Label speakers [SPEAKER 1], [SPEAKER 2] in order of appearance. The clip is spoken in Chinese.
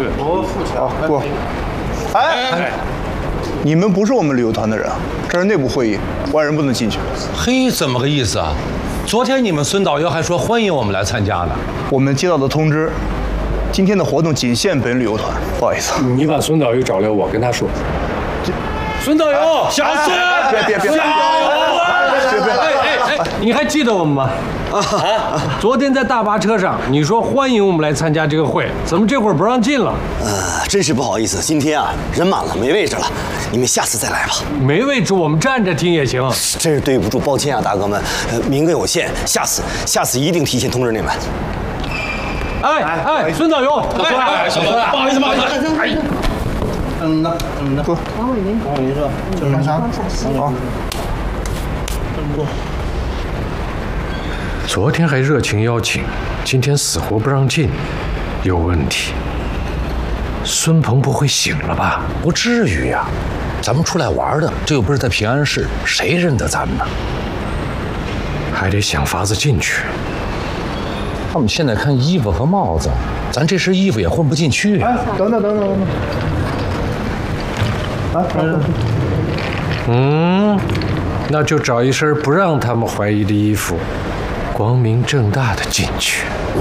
[SPEAKER 1] 好，过。哎，你们不是我们旅游团的人，这是内部会议，外人不能进去。
[SPEAKER 2] 嘿，怎么个意思啊？昨天你们孙导游还说欢迎我们来参加呢。
[SPEAKER 1] 我们接到的通知，今天的活动仅限本旅游团，不好意思。
[SPEAKER 3] 你把孙导游找来，我跟他说。孙导游，小孙，
[SPEAKER 1] 别，
[SPEAKER 3] 小孙，你还记得我们吗？昨天在大巴车上，你说欢迎我们来参加这个会，怎么这会儿不让进了？
[SPEAKER 4] 真是不好意思，今天啊人满了，没位置了，你们下次再来吧。
[SPEAKER 3] 没位置，我们站着听也行。
[SPEAKER 4] 真是对不住，抱歉啊，大哥们，名额有限，下次一定提前通知你们。
[SPEAKER 3] 哎，孙导游，
[SPEAKER 2] 小孙，不好意思，
[SPEAKER 1] 过。
[SPEAKER 5] 王伟民说，
[SPEAKER 1] 这干啥？好。
[SPEAKER 3] 昨天还热情邀请，今天死活不让进，有问题。孙鹏不会醒了吧？
[SPEAKER 2] 不至于呀，咱们出来玩的，这又不是在平安市，谁认得咱们呢？
[SPEAKER 3] 还得想法子进去。
[SPEAKER 2] 他们现在看衣服和帽子，咱这身衣服也混不进去。
[SPEAKER 1] 哎，等等。
[SPEAKER 3] 那就找一身不让他们怀疑的衣服，光明正大的进去。